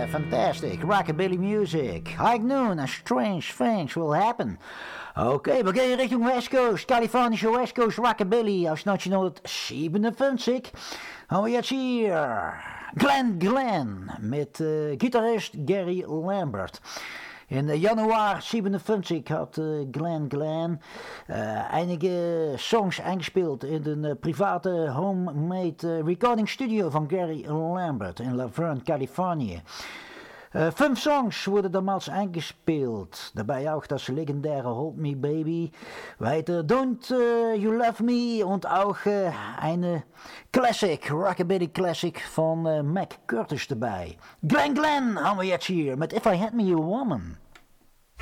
fantastic rockabilly music. High noon and strange things will happen. Oké, we gaan richting West Coast, Californische West Coast rockabilly aus 1957. Gaan we jetzt hier Glenn met gitarist Gary Lambert. In januari 57 had Glenn einige songs eingespeeld in de private homemade recording studio van Gary Lambert in Laverne, Californië. 5 songs worden damals eingespeeld. Daarbij auch das legendäre Hold Me Baby, weiter Don't You Love Me und auch eine Classic, Rockabilly Classic von Mac Curtis dabei. Glenn haben wir jetzt hier met If I Had Me a Woman.